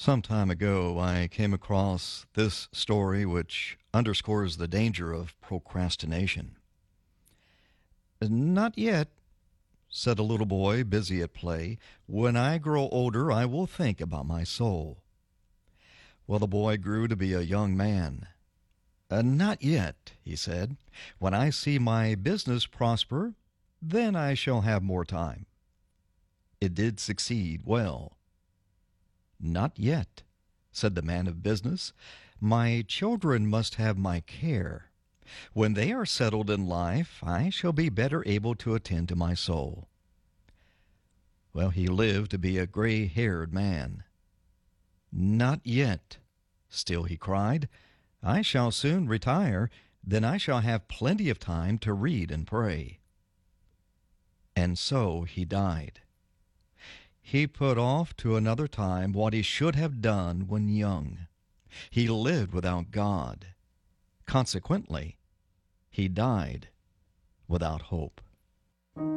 Some time ago, I came across this story which underscores the danger of procrastination. Not yet, said a little boy busy at play. When I grow older, I will think about my soul. Well, the boy grew to be a young man. Not yet, he said. When I see my business prosper, then I shall have more time. It did succeed well. Not yet, said the man of business. My children must have my care. When they are settled in life, I shall be better able to attend to my soul. Well, he lived to be a gray-haired man. Not yet, still he cried. I shall soon retire, then I shall have plenty of time to read and pray. And so he died. He put off to another time what he should have done when young. He lived without God. Consequently, he died without hope.